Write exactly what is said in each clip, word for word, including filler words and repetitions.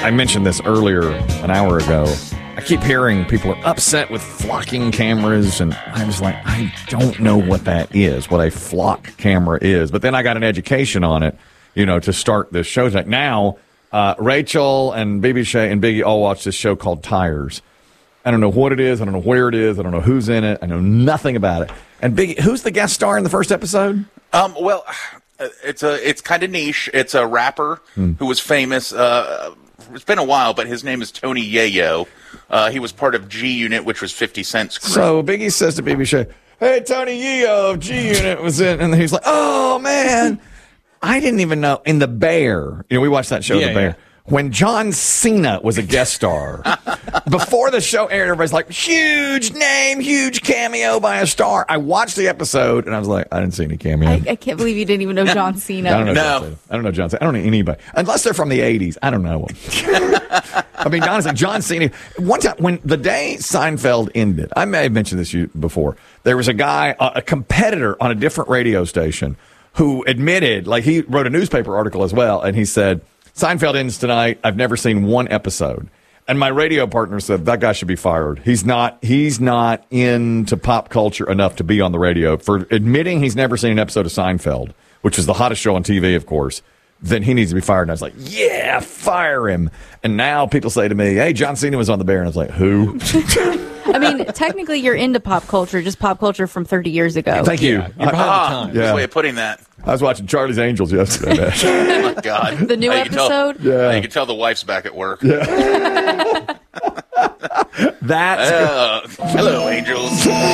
I mentioned this earlier an hour ago. I keep hearing people are upset with flocking cameras, and I was like, I don't know what that is, what a flock camera is. But then I got an education on it, you know, to start this show. Like now, uh, Rachel and B B Shay and Biggie all watch this show called Tires. I don't know what it is. I don't know where it is. I don't know who's in it. I know nothing about it. And Biggie, who's the guest star in the first episode? Um, well, it's a it's kind of niche. It's a rapper hmm. who was famous. Uh, it's been a while, but his name is Tony Yayo. Uh, he was part of G Unit, which was fifty Cent's crew. So Biggie says to B B Shay, hey, Tony Yayo of G Unit was in. And he's like, oh, man. I didn't even know. In The Bear. You know, we watched that show, yeah, The Bear. Yeah. When John Cena was a guest star, before the show aired, everybody's like, huge name, huge cameo by a star. I watched the episode, and I was like, I didn't see any cameo. I, I can't believe you didn't even know John Cena. I don't know no. John Cena. I don't know John Cena. I don't know anybody. Unless they're from the eighties. I don't know them. I mean, honestly, John Cena. One time, when the day Seinfeld ended, I may have mentioned this before, there was a guy, a competitor on a different radio station who admitted, like he wrote a newspaper article as well, and he said, Seinfeld ends tonight. I've never seen one episode. And my radio partner said, that guy should be fired. He's not he's not into pop culture enough to be on the radio. For admitting he's never seen an episode of Seinfeld, which is the hottest show on T V, of course, then he needs to be fired. And I was like, yeah, fire him. And now people say to me, hey, John Cena was on The Bear. And I was like, who? I mean, technically you're into pop culture, just pop culture from thirty years ago. Thank you. Yeah, you're behind ah, the time. Good Yeah. way of putting that. I was watching Charlie's Angels yesterday. Oh, my God. The new Now you can episode? Tell, Yeah. now you can tell the wife's back at work. Yeah. That's Uh, hello, angels.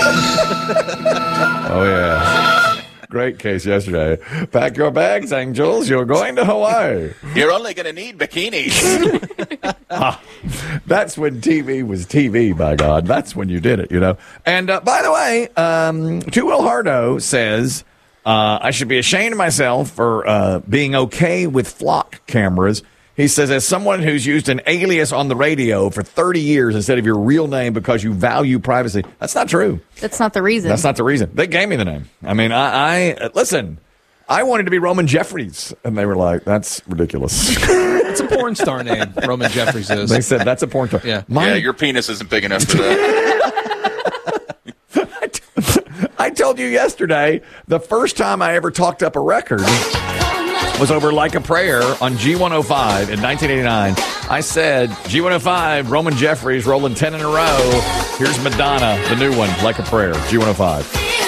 Oh, yeah. Great case yesterday. Pack your bags, angels. You're going to Hawaii. You're only going to need bikinis. ah, that's when T V was T V, by God. That's when you did it, you know. And uh, by the way, um, Two Will Hardo says, uh, I should be ashamed of myself for uh, being okay with flock cameras. He says, as someone who's used an alias on the radio for thirty years instead of your real name because you value privacy, that's not true. That's not the reason. That's not the reason. They gave me the name. I mean, I, I listen, I wanted to be Roman Jeffries, and they were like, that's ridiculous. It's a porn star name, Roman Jeffries is. They said, that's a porn star. Yeah. My, yeah, your penis isn't big enough for that. I, t- I told you yesterday, the first time I ever talked up a record was over Like a Prayer on G one oh five in nineteen eighty-nine. I said, G one oh five, Roman Jeffries rolling ten in a row. Here's Madonna, the new one, Like a Prayer, G one oh five.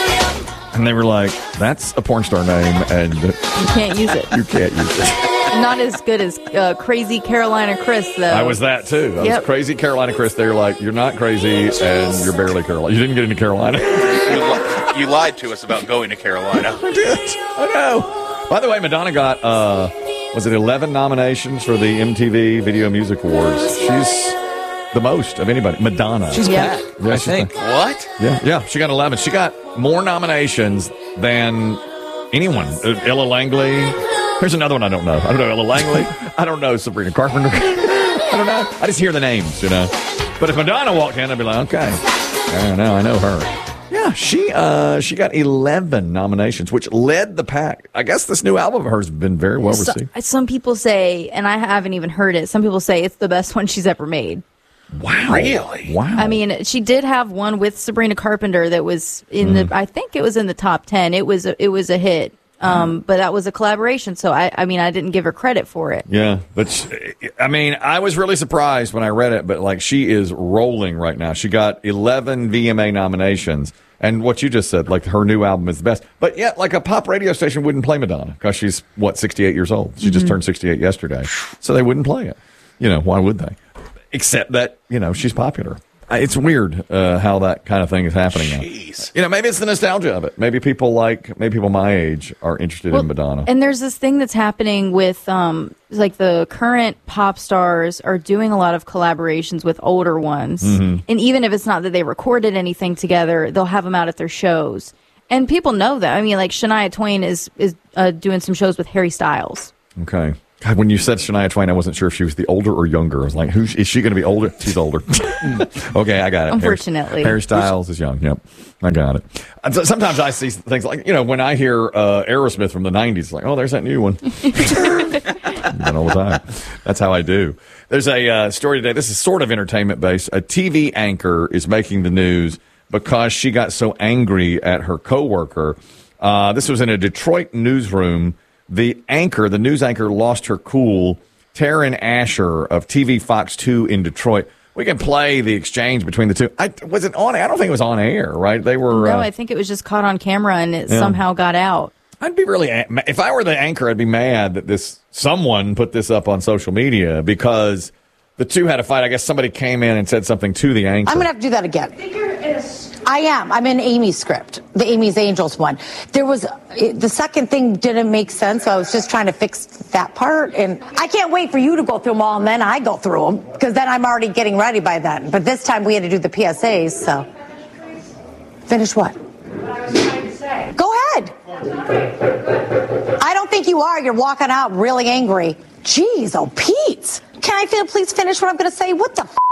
And they were like, that's a porn star name, and You can't use it. you can't use it. Not as good as uh, Crazy Carolina Chris, though. I was that, too. I Yep. was crazy Carolina Chris. They were like, you're not crazy, and you're barely Carolina. You didn't get into Carolina. you, li- you lied to us about going to Carolina. I did. I know. By the way, Madonna got, uh, was it eleven nominations for the M T V Video Music Awards? She's the most of anybody. Madonna. She's Yeah. back, Yeah, I she's think. back. What? Yeah, yeah. She got eleven. She got more nominations than anyone. Uh, Ella Langley. Here's another one I don't know. I don't know Ella Langley. I don't know Sabrina Carpenter. I don't know. I just hear the names, you know. But if Madonna walked in, I'd be like, okay. I don't know. I know her. Yeah, she uh, she got eleven nominations, which led the pack. I guess this new album of hers has been very well So- received. some people say, and I haven't even heard it, some people say it's the best one she's ever made. Wow. Really? Wow. I mean, she did have one with Sabrina Carpenter that was in Mm-hmm. the, I think it was in the top ten. It was a, it was a hit, um, but that was a collaboration. So I, I mean, I didn't give her credit for it. Yeah, but she, I mean, I was really surprised when I read it, but like she is rolling right now. She got eleven V M A nominations, and what you just said, like her new album is the best. But yet, like a pop radio station wouldn't play Madonna because she's what sixty-eight years old. She just turned sixty-eight yesterday, so they wouldn't play it. You know, why would they? Except that you know she's popular. It's weird uh, how that kind of thing is happening now. Jeez. You know, maybe it's the nostalgia of it. Maybe people like, maybe people my age are interested Well, in Madonna. And there's this thing that's happening with, um, like the current pop stars are doing a lot of collaborations with older ones. Mm-hmm. And even if it's not that they recorded anything together, they'll have them out at their shows. And people know that. I mean, like Shania Twain is, is uh, doing some shows with Harry Styles. Okay. God, when you said Shania Twain, I wasn't sure if she was the older or younger. I was like, who is she going to be older? She's older. Okay, I got it. Unfortunately. Harry, Harry Styles is young. Yep, I got it. And so sometimes I see things like, you know, when I hear uh, Aerosmith from the nineties, like, oh, there's that new one. That all the time. That's how I do. There's a uh, story today. This is sort of entertainment based. A T V anchor is making the news because she got so angry at her coworker. Uh, this was in a Detroit newsroom. The anchor, the news anchor, lost her cool. Taryn Asher of T V Fox two in Detroit. We can play the exchange between the two. I, was it on? I don't think it was on air, right? They were. No, uh, I think it was just caught on camera and it Yeah. somehow got out. I'd be really, if I were the anchor, I'd be mad that this someone put this up on social media because the two had a fight. I guess somebody came in and said something to the anchor. I'm going to have to do that again. I am. I'm in Amy's script, the Amy's Angels one. There was, the second thing didn't make sense, so I was just trying to fix that part. And I can't wait for you to go through them all, and then I go through them, because then I'm already getting ready by then. But this time we had to do the P S As, so. Finish what? Go ahead. I don't think you are. You're walking out really angry. Jeez, oh, Pete. Can I feel, please finish what I'm going to say? What the f?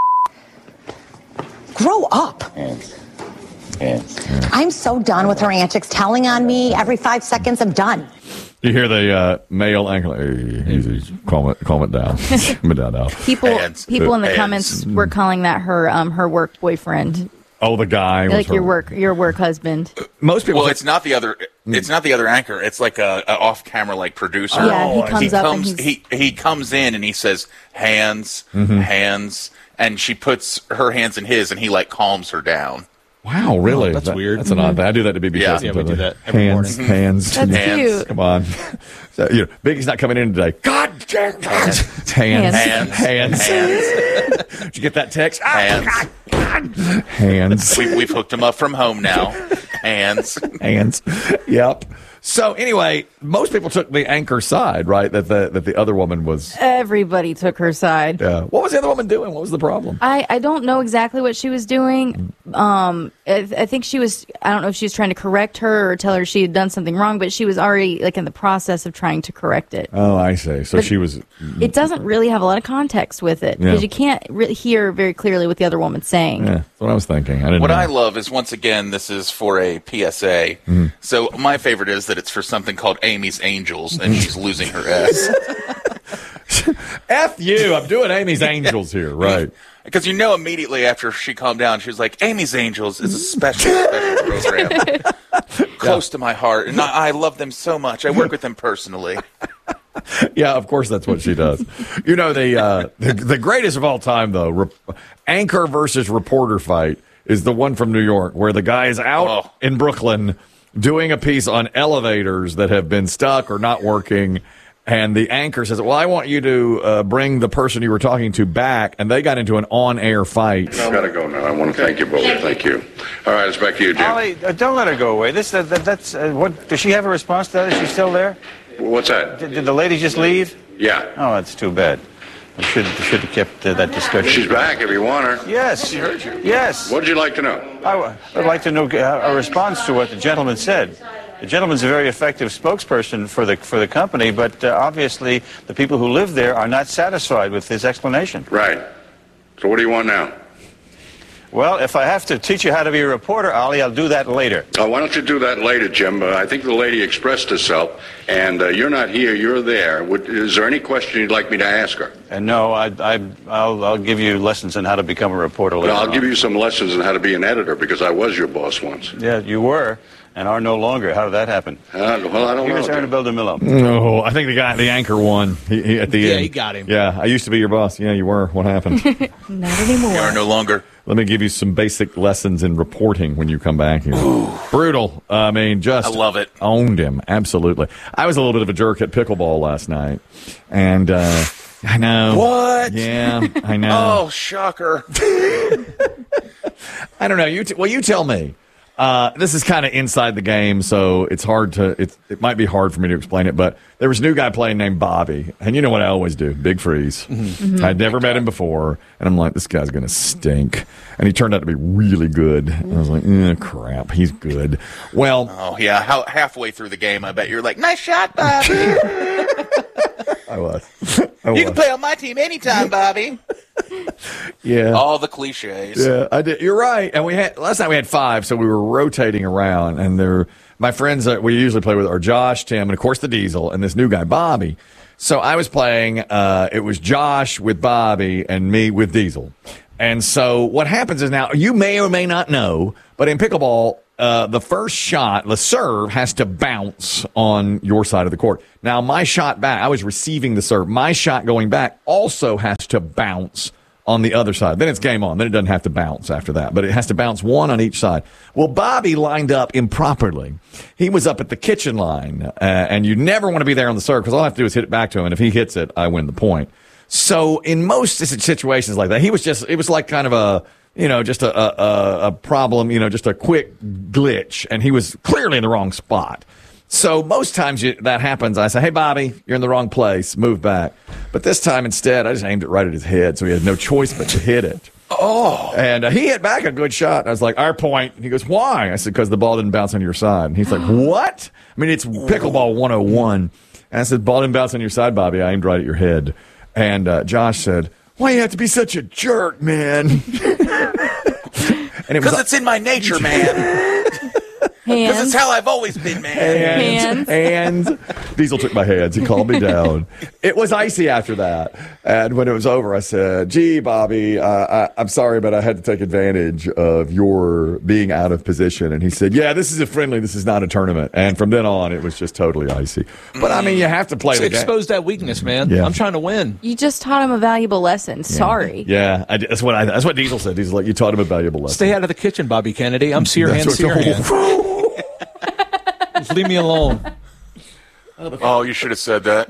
Grow up. Hands. Hands. I'm so done with her antics, telling on me every five seconds. I'm done. You hear the uh, male anchor, hey, easy, calm it, calm it down. Calm it down now. People, Hands. people in the Hands. comments were calling that her, um, her work boyfriend, Oh, the guy was like her- your work, your work husband. Most people. Well, think- it's not the other. It's not the other anchor. It's like a, a off-camera like producer. Yeah, he Oh, comes he up and comes. he's He he comes in and he says hands, Mm-hmm. hands, and she puts her hands in his, and he like calms her down. Wow, really? Oh, that's That- weird. That's an odd thing. I do that to B B. Yeah. King, Yeah, we do totally. that every hands, morning. hands. That's Hands. cute. Come on. So, you know, Biggie's not coming in today. God damn hands. Hands. Hands, Hands. hands, Did you get that text? Ah, hands. God, God. Hands. We've we've hooked him up from home now. Hands. Hands. Yep. So anyway, most people took the anchor side, right? That the that the other woman was. Everybody took her side. Uh, what was the other woman doing? What was the problem? I, I don't know exactly what she was doing. Um, I, I think she was, I don't know if she was trying to correct her or tell her she had done something wrong, but she was already like in the process of trying to correct it. Oh, I see. So But- she was. It doesn't really have a lot of context with it because Yeah. you can't really hear very clearly what the other woman's saying. Yeah, that's what I was thinking. I didn't. What know. I love is, once again, this is for a P S A. Mm-hmm. So my favorite is that it's for something called Amy's Angels, and she's losing her S. F you. I'm doing Amy's Angels here, right? Because you know immediately after she calmed down, she was like, Amy's Angels is a special, special program. Close to my heart. And I, I love them so much. I work with them personally. Yeah, of course that's what she does. You know, the uh, the, the greatest of all time, though, rep- anchor versus reporter fight is the one from New York where the guy is out Oh. in Brooklyn doing a piece on elevators that have been stuck or not working. And the anchor says, well, I want you to uh, bring the person you were talking to back. And they got into an on-air fight. I've got to go now. I want to thank you both. Thank you. All right, it's back to you, Jim. Ollie, uh, don't let her go away. This, uh, that, that's uh, what. Does she have a response to that? Is she still there? What's that? Did, did the lady just leave? Yeah. Oh, that's too bad. I should should have kept uh, that discussion. She's back if you want her. Yes. She heard you. Yes. What'd you like to know? I w- would like to know uh, a response to what the gentleman said. The gentleman's a very effective spokesperson for the for the company, but uh, obviously the people who live there are not satisfied with his explanation. Right. So what do you want now? Well, if I have to teach you how to be a reporter, Ollie, I'll do that later. Uh, why don't you do that later, Jim? Uh, I think the lady expressed herself, and uh, you're not here, you're there. Would, is there any question you'd like me to ask her? And no, I, I, I'll, I'll give you lessons on how to become a reporter later Well, I'll on. give you some lessons on how to be an editor, because I was your boss once. Yeah, you were, and are no longer. How did that happen? Uh, well, I don't Here's know. Arnabel DeMillo. No, I think the guy, the anchor won he, he, at the Yeah, end. he got him. Yeah, I used to be your boss. Yeah, you were. What happened? Not anymore. You are no longer. Let me give you some basic lessons in reporting when you come back here. Brutal. I mean, just I love it. Owned him. Absolutely. I was a little bit of a jerk at pickleball last night. And uh, I know. What? Yeah, I know. Oh, shocker. I don't know. You t- well, you tell me. Uh, this is kind of inside the game, so it's hard to. It's, it might be hard for me to explain it, but there was a new guy playing named Bobby, and you know what I always do? Big freeze. Mm-hmm. I'd never met him before, and I'm like, this guy's gonna stink, and he turned out to be really good. And I was like, eh, crap, he's good. Well, Oh, yeah. How, halfway through the game, I bet you're like, nice shot, Bobby. I was. I You can was. play on my team anytime, Bobby. Yeah. All the cliches. Yeah, I did. You're right. And we had last night we had five, so we were rotating around, and there, my friends that we usually play with are Josh, Tim, and of course the Diesel, and this new guy Bobby. So I was playing, uh, it was Josh with Bobby and me with Diesel. And so what happens is now, you may or may not know, but in pickleball, uh, the first shot, the serve, has to bounce on your side of the court. Now, my shot back, I was receiving the serve. My shot going back also has to bounce on the other side. Then it's game on. Then it doesn't have to bounce after that, but it has to bounce one on each side. Well, Bobby lined up improperly. He was up at the kitchen line, uh, and you never want to be there on the serve because all I have to do is hit it back to him, and if he hits it, I win the point. So in most situations like that, he was just, it was like kind of a, you know, just a, a, a problem, you know, just a quick glitch, and he was clearly in the wrong spot. So most times you, that happens, I say, hey, Bobby, you're in the wrong place. Move back. But this time instead, I just aimed it right at his head, so he had no choice but to hit it. Oh. And uh, he hit back a good shot. I was like, our point. And he goes, why? I said, because the ball didn't bounce on your side. And he's like, what? I mean, it's pickleball one oh one. And I said, ball didn't bounce on your side, Bobby. I aimed right at your head. And uh, Josh said, why you have to be such a jerk, man? Because it's in my nature, man. Because it's how I've always been, man. Hands. Hands. Hands. Diesel took my hands. He calmed me down. It was icy after that. And when it was over, I said, gee, Bobby, uh, I, I'm sorry, but I had to take advantage of your being out of position. And he said, yeah, this is a friendly. This is not a tournament. And from then on, it was just totally icy. But, I mean, you have to play so the game. Expose that weakness, man. Yeah. I'm trying to win. You just taught him a valuable lesson. Sorry. Yeah, I, that's what I, that's what Diesel said. Diesel's like, you taught him a valuable lesson. Stay out of the kitchen, Bobby Kennedy. I'm Searhan Searhan. Just leave me alone. Oh, you should have said that.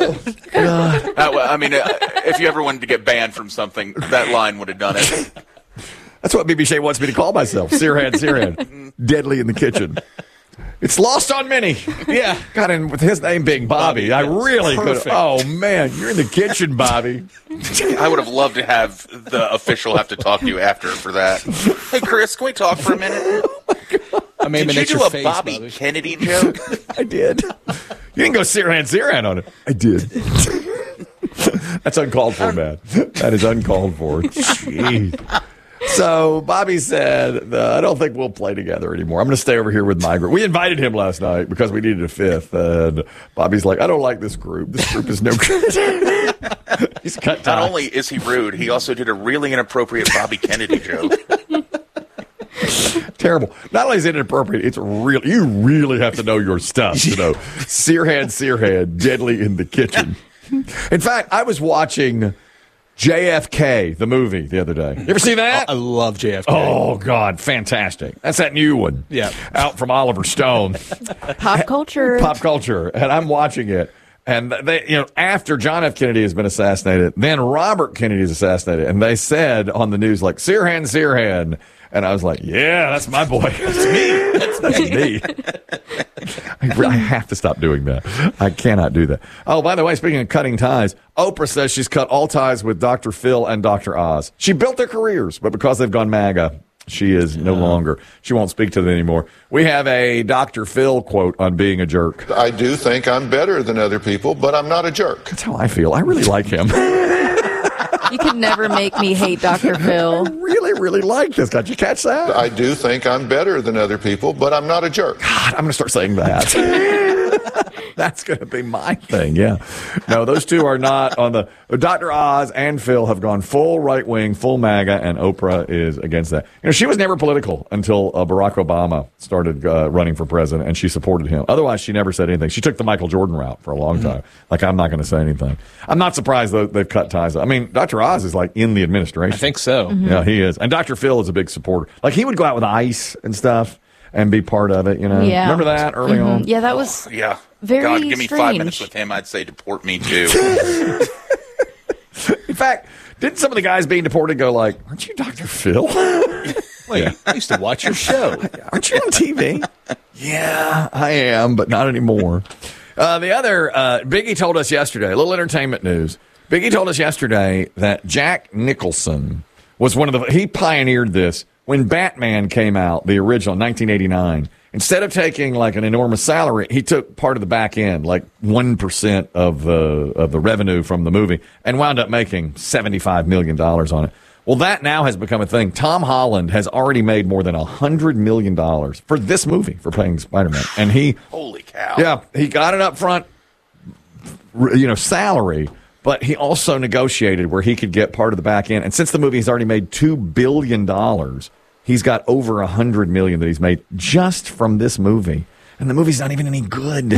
Oh, God. I mean, if you ever wanted to get banned from something, that line would have done it. That's what B B Shea wants me to call myself. Searhan, Searhan. Deadly in the kitchen. It's lost on many. Yeah. God, and with his name being Bobby, Bobby I really could. Oh, man, you're in the kitchen, Bobby. I would have loved to have the official have to talk to you after for that. Hey, Chris, can we talk for a minute? Oh, my God. I mean, did you do a face, Bobby, Bobby Kennedy joke? I did. You didn't go Searhan, Searhan on it. I did. That's uncalled for, man. That is uncalled for. Jeez. So Bobby said, uh, I don't think we'll play together anymore. I'm going to stay over here with my group. We invited him last night because we needed a fifth. And Bobby's like, I don't like this group. This group is no good. He's cut Not only is he rude, he also did a really inappropriate Bobby Kennedy joke. Terrible. Not only is it inappropriate, it's real. You really have to know your stuff. You know, Searhan, Searhan, deadly in the kitchen. In fact, I was watching J F K, the movie, the other day. You ever see that? I love J F K. Oh, God, fantastic. That's that new one. Yeah. Out from Oliver Stone. Pop culture. Pop culture. And I'm watching it. And they, you know, after John F. Kennedy has been assassinated, then Robert Kennedy is assassinated. And they said on the news, like, Searhan, Searhan. And I was like, yeah, that's my boy. That's me. That's, that's me. I, I have to stop doing that. I cannot do that. Oh, by the way, speaking of cutting ties, Oprah says she's cut all ties with Doctor Phil and Doctor Oz. She built their careers, but because they've gone MAGA, she is no longer. She won't speak to them anymore. We have a Doctor Phil quote on being a jerk. I do think I'm better than other people, but I'm not a jerk. That's how I feel. I really like him. You could never make me hate Doctor Phil. I really, really like this guy. Did you catch that? I do think I'm better than other people, but I'm not a jerk. God, I'm going to start saying that. That's going to be my thing, yeah. No, those two are not on the... Doctor Oz and Phil have gone full right-wing, full MAGA, and Oprah is against that. You know, she was never political until uh, Barack Obama started uh, running for president, and she supported him. Otherwise, she never said anything. She took the Michael Jordan route for a long time. Mm-hmm. Like, I'm not going to say anything. I'm not surprised, though, they've cut ties. I mean, Doctor Oz is, like, in the administration. I think so. Mm-hmm. Yeah, he is. And Doctor Phil is a big supporter. Like, he would go out with ICE and stuff and be part of it, you know? Yeah. Remember that early mm-hmm. on? Yeah, that was oh, yeah. very God, give me strange. five minutes with him, I'd say deport me, too. In fact, didn't some of the guys being deported go like, aren't you Doctor Phil? Wait, yeah. I used to watch your show. Aren't you on T V? Yeah, I am, but not anymore. Uh, the other, uh, Biggie told us yesterday, a little entertainment news. Biggie told us yesterday that Jack Nicholson was one of the, he pioneered this when Batman came out, the original, nineteen eighty-nine. Instead of taking like an enormous salary, he took part of the back end, like one percent of the of the revenue from the movie, and wound up making seventy-five million dollars on it. Well, that now has become a thing. Tom Holland has already made more than one hundred million dollars for this movie, for playing Spider-Man. And he... Holy cow. Yeah, he got it up front, you know, salary, but he also negotiated where he could get part of the back end. And since the movie has already made two billion dollars, he's got over one hundred million dollars that he's made just from this movie. And the movie's not even any good.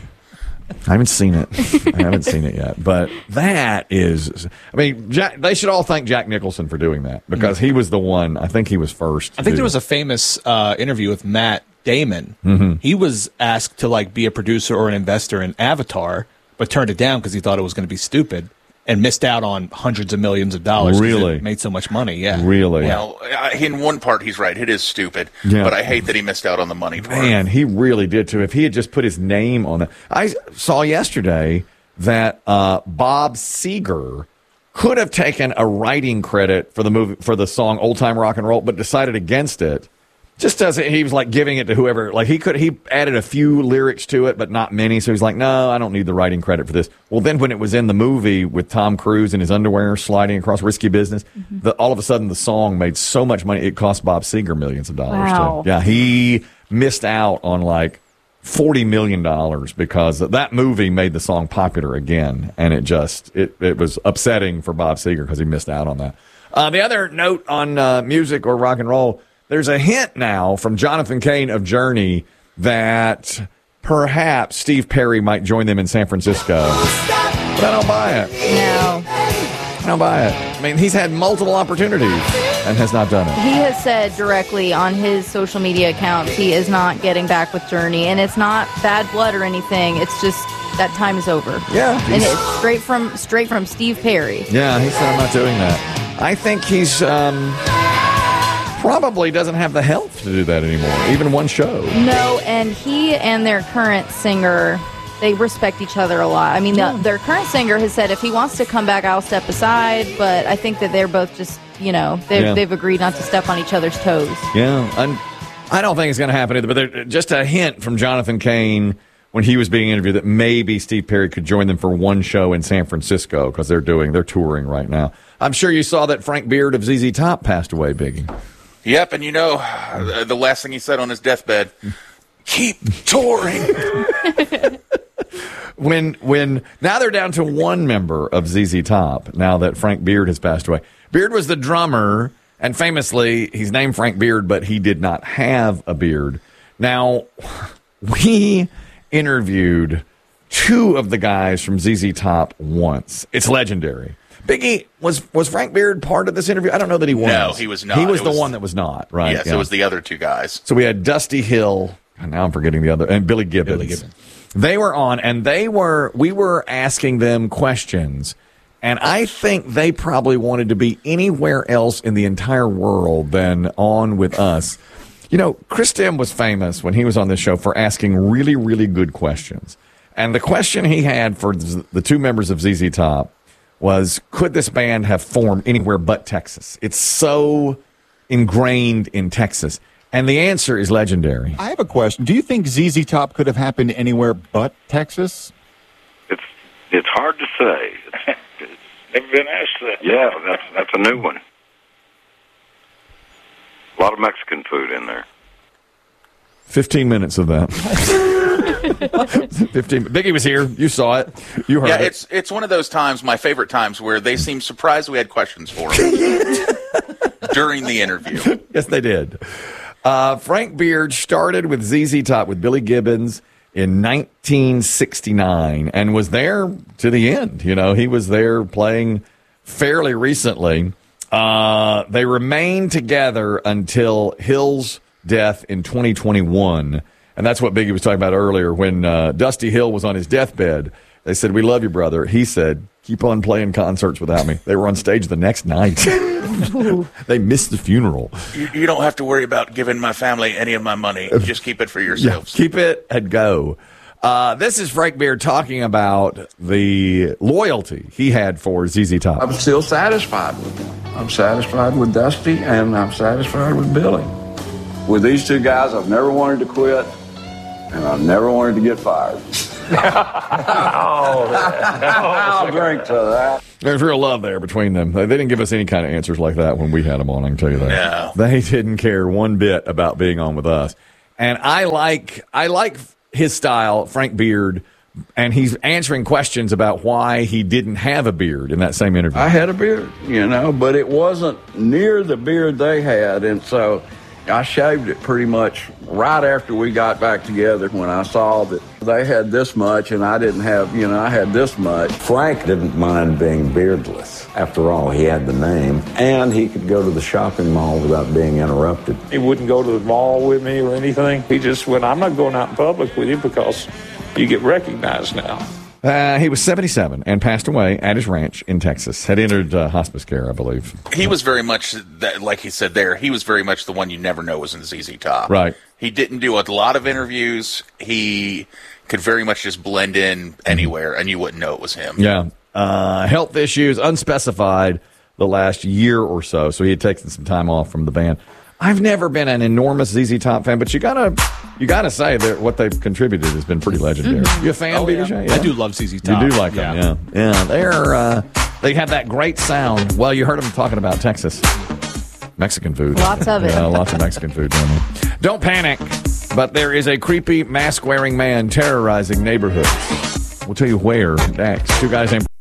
I haven't seen it. I haven't seen it yet. But that is, I mean, Jack, they should all thank Jack Nicholson for doing that because he was the one, I think he was first. I think to, there was a famous uh, interview with Matt Damon. Mm-hmm. He was asked to like be a producer or an investor in Avatar, but turned it down because he thought it was going to be stupid and missed out on hundreds of millions of dollars. 'cause Really? it made so much money, yeah. Really? Well, uh, in one part, he's right. It is stupid. Yeah. But I hate that he missed out on the money part. Man, he really did too. If he had just put his name on it. I saw yesterday that uh, Bob Seger could have taken a writing credit for the movie for the song Old Time Rock and Roll, but decided against it. Just as he was like giving it to whoever, like he could, he added a few lyrics to it, but not many. So he's like, no, I don't need the writing credit for this. Well, then when it was in the movie with Tom Cruise in his underwear sliding across Risky Business, mm-hmm. the, all of a sudden the song made so much money it cost Bob Seger millions of dollars. Wow. Too. Yeah, he missed out on like forty million dollars because that movie made the song popular again, and it just it it was upsetting for Bob Seger because he missed out on that. Uh, the other note on uh, music or rock and roll. There's a hint now from Jonathan Cain of Journey that perhaps Steve Perry might join them in San Francisco. But I don't buy it. No. I don't buy it. I mean, he's had multiple opportunities and has not done it. He has said directly on his social media accounts he is not getting back with Journey, and it's not bad blood or anything. It's just that time is over. Yeah. And it's straight from straight from Steve Perry. Yeah, he said I'm not doing that. I think he's... Um, probably doesn't have the health to do that anymore, even one show. No, and he and their current singer, they respect each other a lot. I mean, the, their current singer has said if he wants to come back, I'll step aside, but I think that they're both just, you know, they've, yeah. they've agreed not to step on each other's toes. Yeah, and I don't think it's going to happen either, but there, just a hint from Jonathan Cain when he was being interviewed that maybe Steve Perry could join them for one show in San Francisco because they're doing, they're touring right now. I'm sure you saw that Frank Beard of Z Z Top passed away, Biggie. Yep, and you know, the last thing he said on his deathbed, keep touring. when, when, now they're down to one member of Z Z Top, now that Frank Beard has passed away. Beard was the drummer, and famously, he's named Frank Beard, but he did not have a beard. Now, we interviewed two of the guys from Z Z Top once. It's legendary. Biggie, was was Frank Beard part of this interview? I don't know that he was. No, he was not. He was It the was- one that was not, right? Yes, Yeah. it was the other two guys. So we had Dusty Hill, and now I'm forgetting the other, and Billy Gibbons. Billy Gibbons. They were on, and they were, we were asking them questions, and I think they probably wanted to be anywhere else in the entire world than on with us. You know, Chris Tim was famous when he was on this show for asking really, really good questions. And the question he had for the two members of Z Z Top was, could this band have formed anywhere but Texas? It's so ingrained in Texas. And the answer is legendary. I have a question. Do you think Z Z Top could have happened anywhere but Texas? It's it's hard to say. It's never been asked that. Yeah, that's that's a new one. A lot of Mexican food in there. Fifteen minutes of that. Fifteen. Biggie was here. You saw it. You heard Yeah, it. it's it's one of those times, my favorite times, where they seem surprised we had questions for them during the interview. Yes, they did. Uh, Frank Beard started with Z Z Top with Billy Gibbons in nineteen sixty-nine and was there to the end. You know, he was there playing fairly recently. Uh, they remained together until Hill's death in twenty twenty-one. And that's what Biggie was talking about earlier. When uh, Dusty Hill was on his deathbed, they said, "We love you, brother." He said, "Keep on playing concerts without me." They were on stage the next night. They missed the funeral. You, you don't have to worry about giving my family any of my money. Just keep it for yourselves. Yeah, keep it and go. Uh, this is Frank Beard talking about the loyalty he had for Z Z Top. I'm still satisfied with them. I'm satisfied with Dusty, and I'm satisfied with Billy. With these two guys, I've never wanted to quit, and I've never wanted to get fired. I'll drink to that. There's real love there between them. They didn't give us any kind of answers like that when we had them on, I can tell you that. No. They didn't care one bit about being on with us. And I like I like his style, Frank Beard, And he's answering questions about why he didn't have a beard in that same interview. I had a beard, you know, but it wasn't near the beard they had. And so I shaved it pretty much right after we got back together when I saw that they had this much and I didn't have, you know, I had this much. Frank didn't mind being beardless. After all, he had the name, and he could go to the shopping mall without being interrupted. He wouldn't go to the mall with me or anything. He just went, I'm not going out in public with you because you get recognized now. Uh, he was seventy-seven and passed away at his ranch in Texas. Had entered uh, hospice care, I believe. He was very much, that, like he said there, he was very much the one you never know was in Z Z Top. Right. He didn't do a lot of interviews. He could very much just blend in anywhere, and you wouldn't know it was him. Yeah. Uh, health issues, unspecified, the last year or so. So he had taken some time off from the band. I've never been an enormous Z Z Top fan, but you gotta you gotta say that what they've contributed has been pretty legendary. Mm-hmm. You a fan, oh, B yeah. J? I do love Z Z Top. You do like yeah. them, yeah. Yeah, they're uh, they have that great sound. Well, you heard them talking about Texas Mexican food. Lots of it. Yeah, lots of Mexican food down there. Don't panic, but there is a creepy mask-wearing man terrorizing neighborhoods. We'll tell you where next. Two guys named.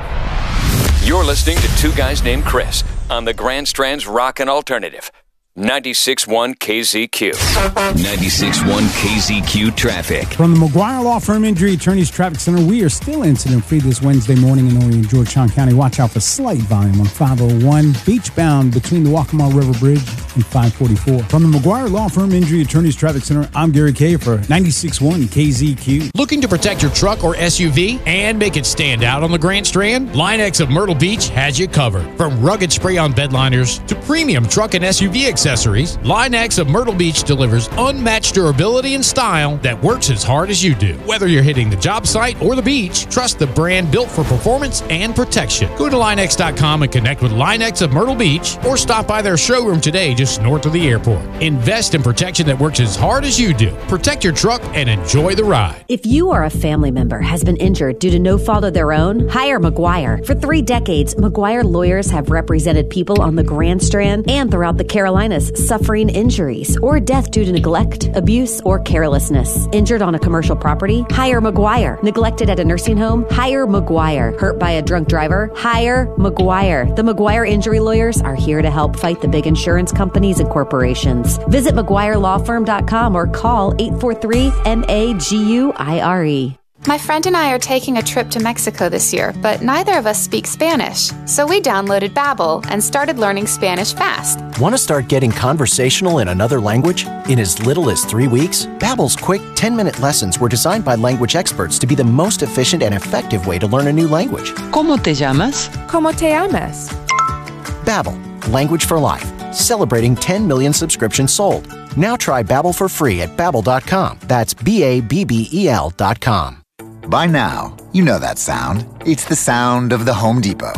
You're listening to Two Guys Named Chris on the Grand Strand's Rockin' Alternative. ninety-six point one K Z Q. ninety-six point one K Z Q traffic. From the McGuire Law Firm Injury Attorneys Traffic Center, we are still incident-free this Wednesday morning in Orion, Georgetown County. Watch out for slight volume on five oh one, beachbound between the Waccamaw River Bridge and five forty-four. From the McGuire Law Firm Injury Attorneys Traffic Center, I'm Gary Kay for ninety-six point one K Z Q. Looking to protect your truck or S U V and make it stand out on the Grand Strand? Line-X of Myrtle Beach has you covered. From rugged spray-on bed liners to premium truck and S U V accessories, Line-X of Myrtle Beach delivers unmatched durability and style that works as hard as you do. Whether you're hitting the job site or the beach, trust the brand built for performance and protection. Go to Line X dot com and connect with Line-X of Myrtle Beach or stop by their showroom today just north of the airport. Invest in protection that works as hard as you do. Protect your truck and enjoy the ride. If you or a family member has been injured due to no fault of their own, hire McGuire. For three decades, McGuire lawyers have represented people on the Grand Strand and throughout the Carolinas suffering injuries or death due to neglect, abuse, or carelessness. Injured on a commercial property? Hire McGuire. Neglected at a nursing home? Hire McGuire. Hurt by a drunk driver? Hire McGuire. The McGuire injury lawyers are here to help fight the big insurance companies and corporations. Visit McGuire Law Firm dot com or call eight four three M A G U I R E. My friend and I are taking a trip to Mexico this year, but neither of us speak Spanish. So we downloaded Babbel and started learning Spanish fast. Want to start getting conversational in another language? In as little as three weeks? Babbel's quick ten-minute lessons were designed by language experts to be the most efficient and effective way to learn a new language. ¿Cómo te llamas? ¿Cómo te llamas? Babbel, language for life. Celebrating ten million subscriptions sold. Now try Babbel for free at babbel dot com. That's B A B B E L dot com. By now, you know that sound. It's the sound of the Home Depot.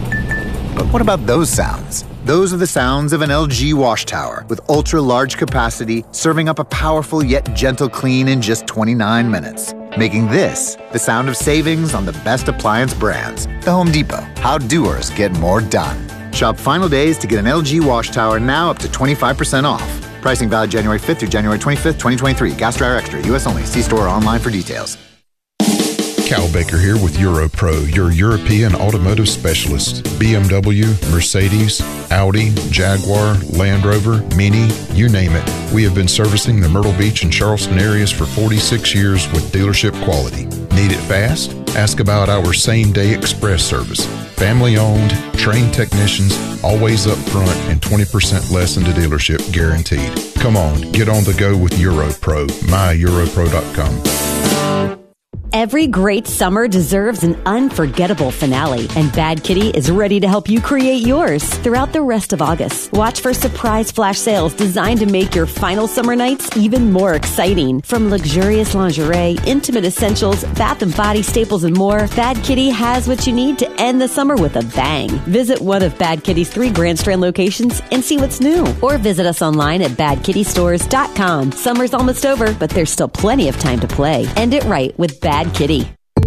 But what about those sounds? Those are the sounds of an L G wash tower with ultra-large capacity, serving up a powerful yet gentle clean in just twenty-nine minutes. Making this the sound of savings on the best appliance brands. The Home Depot. How doers get more done. Shop final days to get an L G wash tower now up to twenty-five percent off. Pricing valid January fifth through January twenty-fifth, twenty twenty-three. Gas Dryer Extra. U S only. See store or online for details. Cal Baker here with Europro, your European automotive specialist. B M W, Mercedes, Audi, Jaguar, Land Rover, Mini, you name it. We have been servicing the Myrtle Beach and Charleston areas for forty-six years with dealership quality. Need it fast? Ask about our same-day express service. Family-owned, trained technicians, always up front, and twenty percent less than the dealership guaranteed. Come on, get on the go with Europro, my europro dot com. Every great summer deserves an unforgettable finale, and Bad Kitty is ready to help you create yours throughout the rest of August. Watch for surprise flash sales designed to make your final summer nights even more exciting. From luxurious lingerie, intimate essentials, bath and body staples, and more, Bad Kitty has what you need to end the summer with a bang. Visit one of Bad Kitty's three Grand Strand locations and see what's new. Or visit us online at bad kitty stores dot com. Summer's almost over, but there's still plenty of time to play. End it right with Bad Kitty.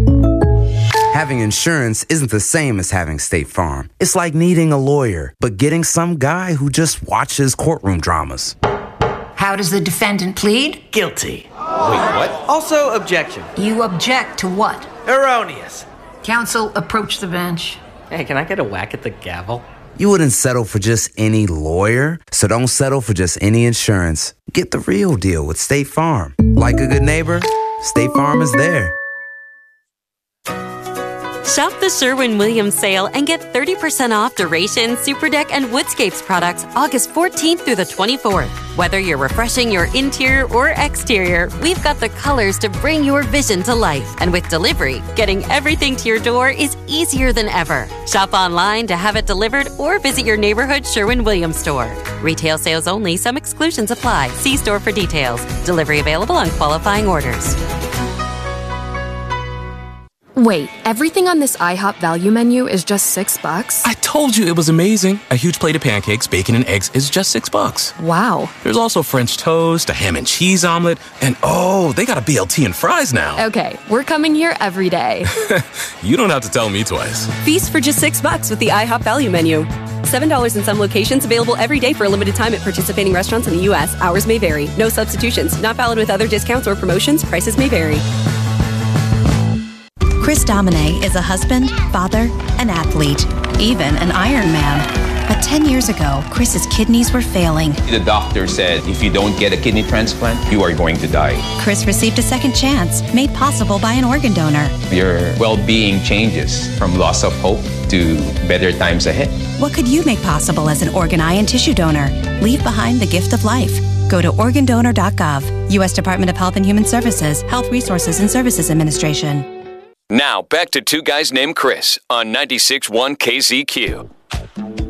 Having insurance isn't the same as having State Farm. It's like needing a lawyer, but getting some guy who just watches courtroom dramas. How does the defendant plead? Guilty. Wait, what? Also, objection. You object to what? Erroneous. Counsel, approach the bench. Hey, can I get a whack at the gavel? You wouldn't settle for just any lawyer, so don't settle for just any insurance. Get the real deal with State Farm. Like a good neighbor, State Farm is there. Shop the Sherwin-Williams sale and get thirty percent off Duration, Superdeck, and Woodscapes products August fourteenth through the twenty-fourth. Whether you're refreshing your interior or exterior, we've got the colors to bring your vision to life. And with delivery, getting everything to your door is easier than ever. Shop online to have it delivered or visit your neighborhood Sherwin-Williams store. Retail sales only. Some exclusions apply. See store for details. Delivery available on qualifying orders. Wait, everything on this IHOP value menu is just six bucks? I told you it was amazing. A huge plate of pancakes, bacon, and eggs is just six bucks. Wow. There's also French toast, a ham and cheese omelet, and oh, they got a B L T and fries now. Okay, we're coming here every day. You don't have to tell me twice. Feast for just six bucks with the IHOP value menu. seven dollars in some locations, available every day for a limited time at participating restaurants in the U S. Hours may vary. No substitutions. Not valid with other discounts or promotions. Prices may vary. Chris Domine is a husband, father, an athlete, even an Ironman. But ten years ago, Chris's kidneys were failing. The doctor said if you don't get a kidney transplant, you are going to die. Chris received a second chance, made possible by an organ donor. Your well-being changes from loss of hope to better times ahead. What could you make possible as an organ, eye, and tissue donor? Leave behind the gift of life. Go to organ donor dot gov. U S Department of Health and Human Services, Health Resources and Services Administration. Now, back to Two Guys Named Chris on ninety-six point one K Z Q.